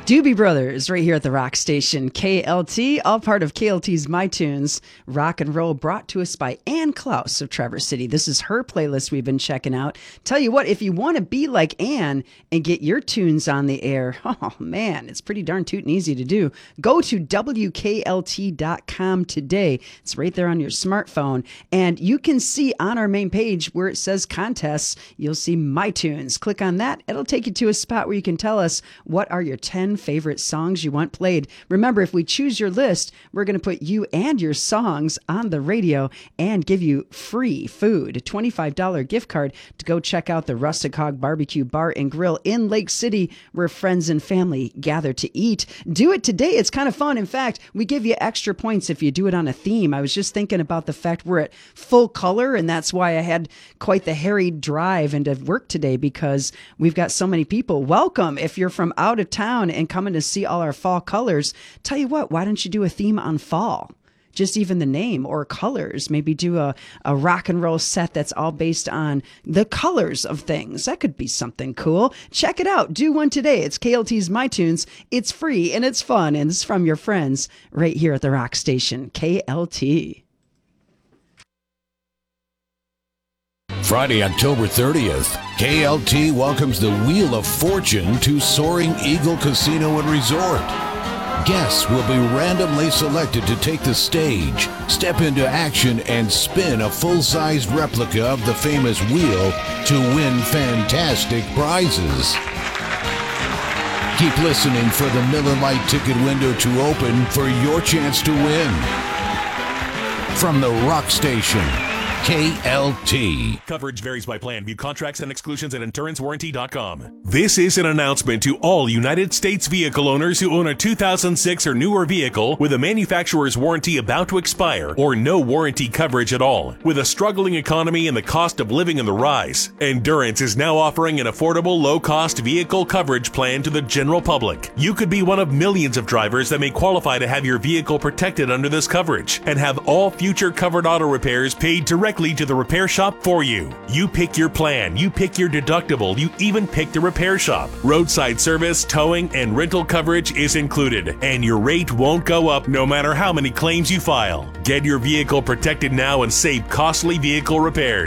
Doobie Brothers, right here at the Rock Station, KLT, all part of KLT's My Tunes, rock and roll brought to us by Ann Klaus of Traverse City. This is her playlist we've been checking out. Tell you what, if you want to be like Ann and get your tunes on the air, oh man, it's pretty darn tootin' easy to do. Go to WKLT.com today. It's right there on your smartphone. And you can see on our main page where it says contests, you'll see My Tunes. Click on that. It'll take you to a spot where you can tell us what are your 10 favorite songs you want played. Remember, if we choose your list, we're going to put you and your songs on the radio and give you free food, a $25 gift card to go check out the Rustic Hog Barbecue Bar and Grill in Lake City, where friends and family gather to eat. Do it today. It's kind of fun. In fact, we give you extra points if you do it on a theme. I was just thinking about the fact we're at full color, and that's why I had quite the harried drive into work today, because we've got so many people. Welcome. If you're from out of town and coming to see all our fall colors, tell you what, why don't you do a theme on fall? Just even the name or colors. Maybe do a rock and roll set that's all based on the colors of things. That could be something cool. Check it out. Do one today. It's KLT's My Tunes. It's free and it's fun, and it's from your friends right here at the Rock Station, KLT. Friday, October 30th, KLT welcomes the Wheel of Fortune to Soaring Eagle Casino and Resort. Guests will be randomly selected to take the stage, step into action, and spin a full-sized replica of the famous wheel to win fantastic prizes. Keep listening for the Miller Lite ticket window to open for your chance to win. From the Rock Station, KLT. Coverage varies by plan. View contracts and exclusions at InsuranceWarranty.com. This is an announcement to all United States vehicle owners who own a 2006 or newer vehicle with a manufacturer's warranty about to expire or no warranty coverage at all. With a struggling economy and the cost of living on the rise, Endurance is now offering an affordable, low-cost vehicle coverage plan to the general public. You could be one of millions of drivers that may qualify to have your vehicle protected under this coverage and have all future covered auto repairs paid directly to the repair shop for you. You pick your plan, you pick your deductible, you even pick the repair shop. Roadside service, towing, and rental coverage is included, and your rate won't go up no matter how many claims you file. Get your vehicle protected now and save costly vehicle repairs.